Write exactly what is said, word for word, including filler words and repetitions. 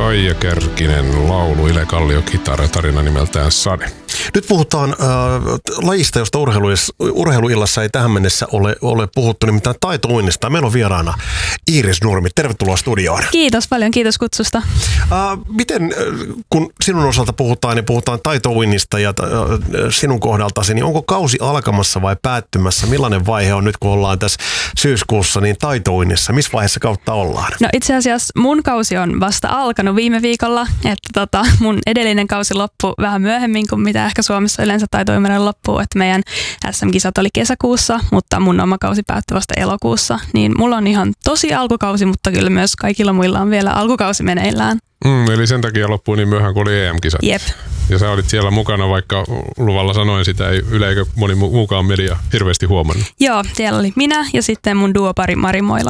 Kaija Kärkinen laulu, Ile Kallio kitara, tarina nimeltään Sade. Nyt puhutaan äh, lajista, josta urheiluillassa ei tähän mennessä ole, ole puhuttu, nimittäin taitouinnista. Meillä on vieraana Iiris Nurmi. Tervetuloa studioon. Kiitos paljon, kiitos kutsusta. Äh, miten, kun sinun osalta puhutaan, niin puhutaan taitouinnista ja äh, sinun kohdaltasi, niin onko kausi alkamassa vai päättymässä? Millainen vaihe on nyt, kun ollaan tässä syyskuussa, niin taitouinnissa? Missä vaiheessa kautta ollaan? No itse asiassa mun kausi on vasta alkanut viime viikolla, että tota, mun edellinen kausi loppui vähän myöhemmin kuin mitä ehkä Suomessa yleensä taitouiminen loppuu, että meidän S M-kisat oli kesäkuussa, mutta mun oma kausi päättyi vasta elokuussa, niin mulla on ihan tosi alkukausi, mutta kyllä myös kaikilla muilla on vielä alkukausi meneillään. Mm, eli sen takia loppui niin myöhään, kun oli E M-kisat. Jep. Ja sä olit siellä mukana, vaikka luvalla sanoin sitä, ei yle eikä moni muukaan media hirveästi huomannut. Joo, siellä oli minä ja sitten mun duopari Mari Moila.